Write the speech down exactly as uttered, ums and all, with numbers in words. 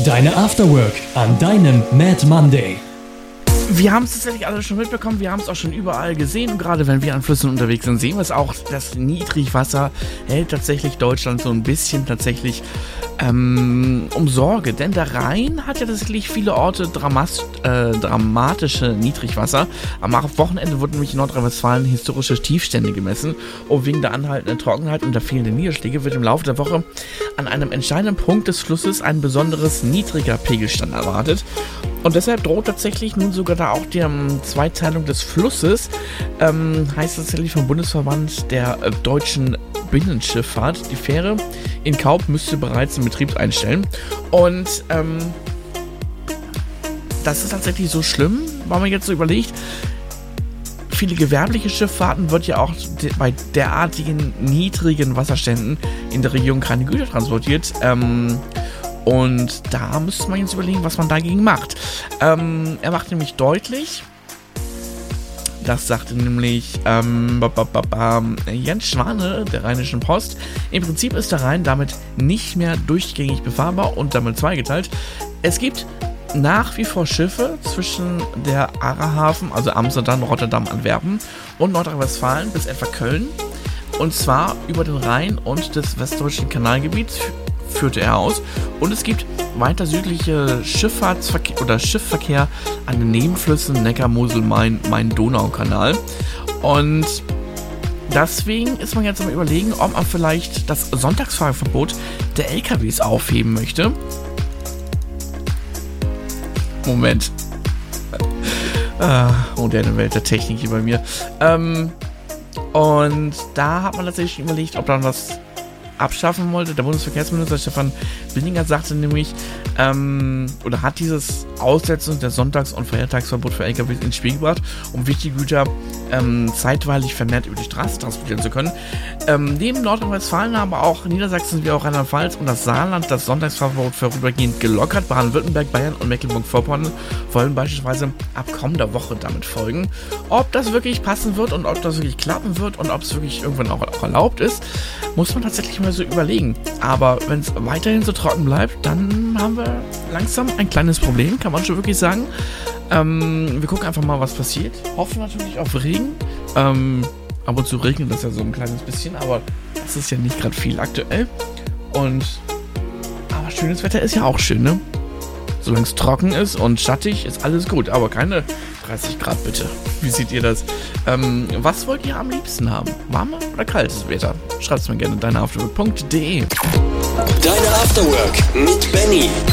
Deine Afterwork an deinem Mad Monday. Wir haben es tatsächlich alle schon mitbekommen, wir haben es auch schon überall gesehen und gerade wenn wir an Flüssen unterwegs sind, sehen wir es auch, das Niedrigwasser hält tatsächlich Deutschland so ein bisschen tatsächlich ähm, um Sorge, denn der Rhein hat ja tatsächlich viele Orte dramas- äh, dramatische Niedrigwasser. Am Wochenende wurden nämlich in Nordrhein-Westfalen historische Tiefstände gemessen und wegen der anhaltenden Trockenheit und der fehlenden Niederschläge wird im Laufe der Woche an einem entscheidenden Punkt des Flusses ein besonderes niedriger Pegelstand erwartet. Und deshalb droht tatsächlich nun sogar da auch die ähm, Zweiteilung des Flusses, ähm, heißt tatsächlich vom Bundesverband der äh, deutschen Binnenschifffahrt. Die Fähre in Kaub müsste bereits den Betrieb einstellen. Und ähm, das ist tatsächlich so schlimm, weil man jetzt so überlegt, viele gewerbliche Schifffahrten wird ja auch de- bei derartigen niedrigen Wasserständen in der Region keine Güter transportiert. Ähm, Und da müsste man jetzt überlegen, was man dagegen macht. Ähm, er macht nämlich deutlich, das sagte nämlich ähm, ba, ba, ba, ba, Jens Schwane der Rheinischen Post, im Prinzip ist der Rhein damit nicht mehr durchgängig befahrbar und damit zweigeteilt. Es gibt nach wie vor Schiffe zwischen der Aarhafen, also Amsterdam, Rotterdam, Antwerpen und Nordrhein-Westfalen bis etwa Köln. Und zwar über den Rhein und des westdeutschen Kanalgebiets führte er aus. Und es gibt weiter südliche Schifffahrtsverkehr oder Schiffverkehr an den Nebenflüssen Neckar, Mosel, Main, Main-Donau-Kanal. Und deswegen ist man jetzt am Überlegen, ob man vielleicht das Sonntagsfahrverbot der L K Ws aufheben möchte. Moment. Ah, moderne Welt der Technik hier bei mir. Ähm, und da hat man tatsächlich überlegt, ob man das abschaffen wollte. Der Bundesverkehrsminister Stefan Binninger sagte nämlich, ähm, oder hat dieses Aussetzen der Sonntags- und Feiertagsverbot für L K Ws ins Spiel gebracht, um wichtige Güter ähm, zeitweilig vermehrt über die Straße transportieren zu können. Ähm, neben Nordrhein-Westfalen haben aber auch Niedersachsen wie auch Rheinland-Pfalz und das Saarland das Sonntagsverbot vorübergehend gelockert. Baden-Württemberg, Bayern und Mecklenburg-Vorpommern wollen beispielsweise ab kommender Woche damit folgen. Ob das wirklich passen wird und ob das wirklich klappen wird und ob es wirklich irgendwann auch, auch erlaubt ist, muss man tatsächlich mal so überlegen. Aber wenn es weiterhin so trocken bleibt, dann haben wir langsam ein kleines Problem, kann man schon wirklich sagen. Ähm, wir gucken einfach mal, was passiert. Hoffen natürlich auf Regen. Ähm, ab und zu regnet das ja so ein kleines bisschen, aber das ist ja nicht gerade viel aktuell. Und aber schönes Wetter ist ja auch schön, ne? Solange es trocken ist und schattig, ist alles gut. Aber keine dreißig Grad bitte. Wie seht ihr das? Ähm, was wollt ihr am liebsten haben? Warme oder kaltes Wetter? Schreibt es mir gerne in deine afterwork punkt de. Deine Afterwork mit Benny.